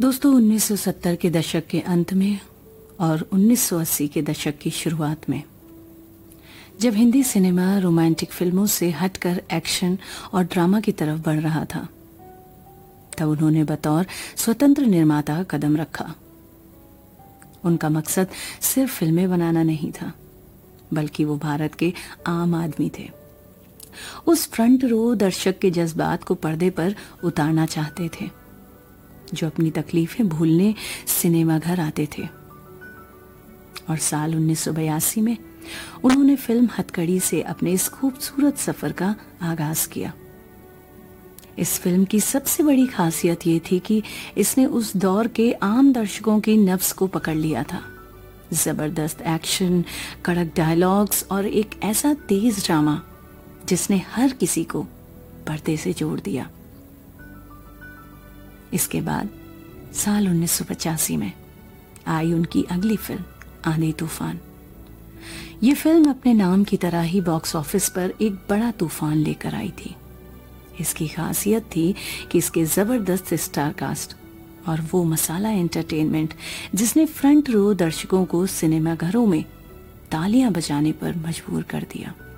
दोस्तों 1970 के दशक के अंत में और 1980 के दशक की शुरुआत में जब हिंदी सिनेमा रोमांटिक फिल्मों से हटकर एक्शन और ड्रामा की तरफ बढ़ रहा था, तब उन्होंने बतौर स्वतंत्र निर्माता कदम रखा। उनका मकसद सिर्फ फिल्में बनाना नहीं था, बल्कि वो भारत के आम आदमी थे। उस फ्रंट रो दर्शक के जज्बात को पर्दे पर उतारना चाहते थे, जो अपनी तकलीफें भूलने सिनेमा घर आते थे। और साल 1982 में उन्होंने फिल्म हथकड़ी से अपने इस खूबसूरत सफर का आगाज किया। इस फिल्म की सबसे बड़ी खासियत ये थी कि इसने उस दौर के आम दर्शकों की नब्ज को पकड़ लिया था। जबरदस्त एक्शन, कड़क डायलॉग्स और एक ऐसा तेज ड्रामा जिसने हर किसी को पर्दे से जोड़ दिया। इसके बाद साल 1985 में आई उनकी अगली फिल्म आंधी तूफान। ये फिल्म अपने नाम की तरह ही बॉक्स ऑफिस पर एक बड़ा तूफान लेकर आई थी। इसकी खासियत थी कि इसके जबरदस्त स्टार कास्ट और वो मसाला एंटरटेनमेंट जिसने फ्रंट रो दर्शकों को सिनेमा घरों में तालियां बजाने पर मजबूर कर दिया।